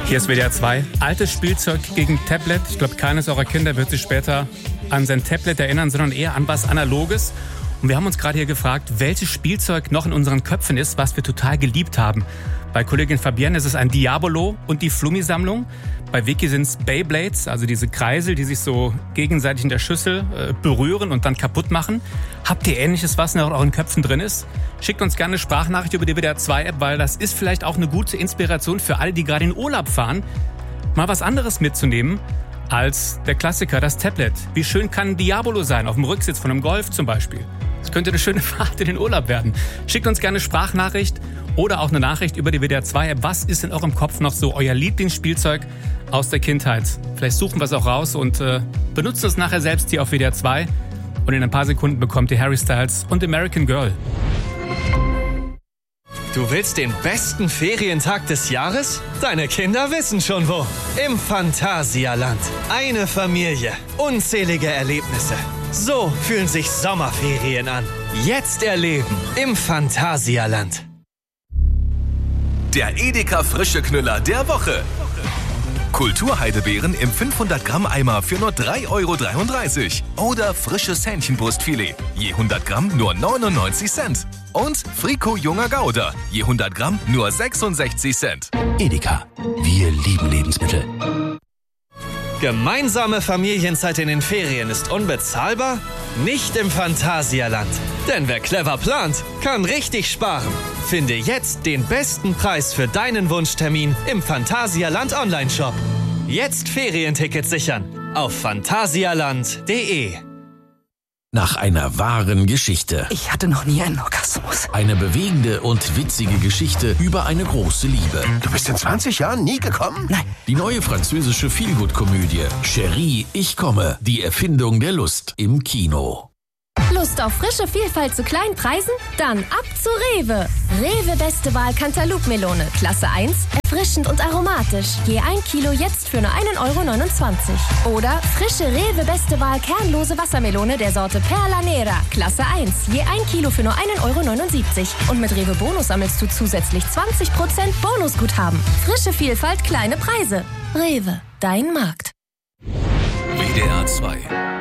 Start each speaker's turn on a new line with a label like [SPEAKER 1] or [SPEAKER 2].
[SPEAKER 1] Hier ist WDR 2. Altes Spielzeug gegen Tablet. Ich glaube, keines eurer Kinder wird sich später an sein Tablet erinnern, sondern eher an was Analoges. Und wir haben uns gerade hier gefragt, welches Spielzeug noch in unseren Köpfen ist, was wir total geliebt haben. Bei Kollegin Fabienne ist es ein Diabolo und die Flummi-Sammlung. Bei Vicky sind es Beyblades, also diese Kreisel, die sich so gegenseitig in der Schüssel berühren und dann kaputt machen. Habt ihr Ähnliches, was noch in euren Köpfen drin ist? Schickt uns gerne eine Sprachnachricht über die WDR 2-App, weil das ist vielleicht auch eine gute Inspiration für alle, die gerade in Urlaub fahren, mal was anderes mitzunehmen als der Klassiker, das Tablet. Wie schön kann ein Diabolo sein, auf dem Rücksitz von einem Golf zum Beispiel. Das könnte eine schöne Fahrt in den Urlaub werden. Schickt uns gerne eine Sprachnachricht oder auch eine Nachricht über die WDR 2-App. Was ist in eurem Kopf noch so euer Lieblingsspielzeug aus der Kindheit? Vielleicht suchen wir es auch raus und benutzen es nachher selbst hier auf WDR 2. Und in ein paar Sekunden bekommt ihr Harry Styles und American Girl.
[SPEAKER 2] Du willst den besten Ferientag des Jahres? Deine Kinder wissen schon wo. Im Phantasialand. Eine Familie. Unzählige Erlebnisse. So fühlen sich Sommerferien an. Jetzt erleben im Phantasialand.
[SPEAKER 3] Der Edeka Frische Knüller der Woche. Kulturheidebeeren im 500 Gramm Eimer für nur 3,33 € oder frisches Hähnchenbrustfilet, je 100 Gramm nur 99 Cent. Und Frico Junger Gouda, je 100 Gramm nur 66 Cent.
[SPEAKER 4] Edeka, wir lieben Lebensmittel.
[SPEAKER 2] Gemeinsame Familienzeit in den Ferien ist unbezahlbar? Nicht im Phantasialand. Denn wer clever plant, kann richtig sparen. Finde jetzt den besten Preis für deinen Wunschtermin im Phantasialand Online-Shop. Jetzt Ferientickets sichern auf phantasialand.de.
[SPEAKER 4] Nach einer wahren Geschichte.
[SPEAKER 5] Ich hatte noch nie einen Orgasmus.
[SPEAKER 4] Eine bewegende und witzige Geschichte über eine große Liebe.
[SPEAKER 6] Du bist in 20 Jahren nie gekommen?
[SPEAKER 5] Nein.
[SPEAKER 4] Die neue französische Feelgood-Komödie Chérie, ich komme. Die Erfindung der Lust im Kino.
[SPEAKER 7] Lust auf frische Vielfalt zu kleinen Preisen? Dann ab zu Rewe. Rewe Beste Wahl Cantaloupe-Melone, Klasse 1, erfrischend und aromatisch. Je 1 Kilo jetzt für nur 1,29 €. Oder frische Rewe Beste Wahl kernlose Wassermelone der Sorte Perla Nera, Klasse 1, je 1 Kilo für nur 1,79 €. Und mit Rewe Bonus sammelst du zusätzlich 20% Bonusguthaben. Frische Vielfalt, kleine Preise. Rewe, dein Markt.
[SPEAKER 3] WDR 2